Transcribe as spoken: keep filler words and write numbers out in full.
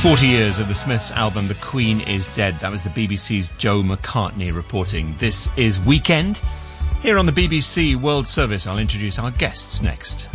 forty years of the Smiths' album The Queen is Dead. That was the B B C's Joe McCartney reporting. This is Weekend. Here on the B B C World Service, I'll introduce our guests next.